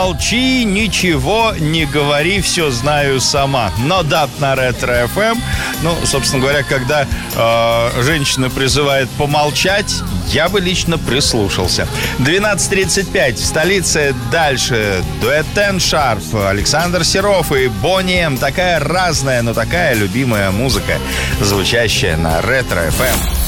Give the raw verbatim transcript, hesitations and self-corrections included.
Молчи, ничего не говори, все знаю сама. Но дат на Ретро-эф эм. Ну, собственно говоря, когда э, женщина призывает помолчать, я бы лично прислушался. двенадцать тридцать пять в столице. Дальше дуэт Ten Sharp, Александр Серов и Бонни М. Такая разная, но такая любимая музыка, звучащая на Ретро-эф эм.